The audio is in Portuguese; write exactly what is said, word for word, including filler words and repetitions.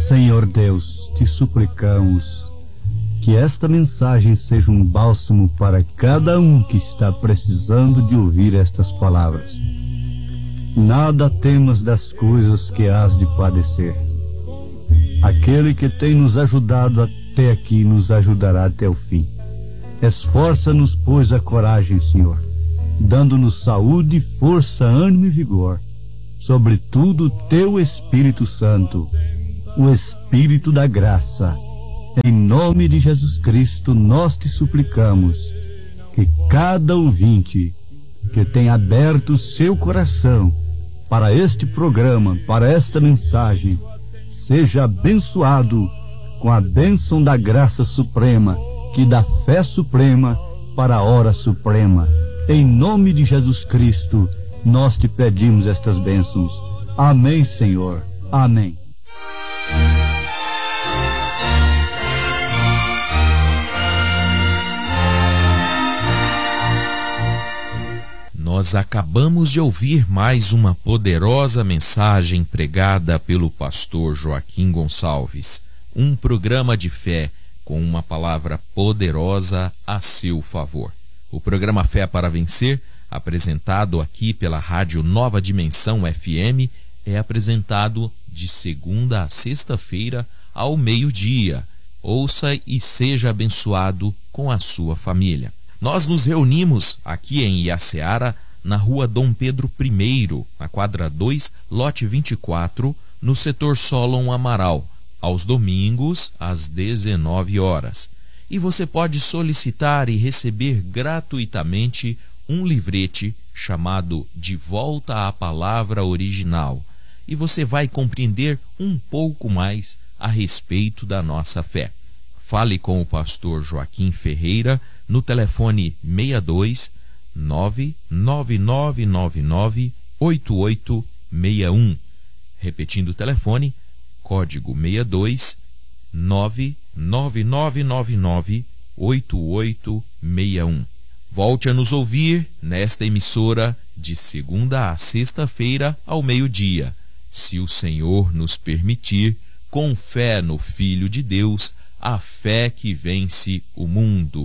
Senhor Deus, te suplicamos que esta mensagem seja um bálsamo para cada um que está precisando de ouvir estas palavras. Nada temas das coisas que hás de padecer. Aquele que tem nos ajudado até aqui nos ajudará até o fim. Esforça-nos, pois, a coragem, Senhor, dando-nos saúde, força, ânimo e vigor. Sobretudo, teu Espírito Santo, o Espírito da graça. Em nome de Jesus Cristo, nós te suplicamos que cada ouvinte que tenha aberto seu coração para este programa, para esta mensagem, seja abençoado com a bênção da graça suprema, que dá fé suprema para a hora suprema. Em nome de Jesus Cristo, nós te pedimos estas bênçãos. Amém, Senhor. Amém. Nós acabamos de ouvir mais uma poderosa mensagem pregada pelo pastor Joaquim Gonçalves. Um programa de fé com uma palavra poderosa a seu favor. O programa Fé para Vencer, apresentado aqui pela Rádio Nova Dimensão F M, é apresentado de segunda a sexta-feira ao meio-dia. Ouça e seja abençoado com a sua família. Nós nos reunimos aqui em Iaceara, na rua Dom Pedro I, na quadra dois, lote vinte e quatro, no setor Solon Amaral, aos domingos, às dezenove horas. E você pode solicitar e receber gratuitamente um livrete chamado De Volta à Palavra Original. E você vai compreender um pouco mais a respeito da nossa fé. Fale com o pastor Joaquim Ferreira no telefone seis dois nove nove nove nove nove oito oito seis um. Repetindo o telefone, código seis dois nove nove nove nove nove oito oito seis um. Volte a nos ouvir nesta emissora de segunda a sexta-feira ao meio-dia, se o Senhor nos permitir, com fé no Filho de Deus, a fé que vence o mundo.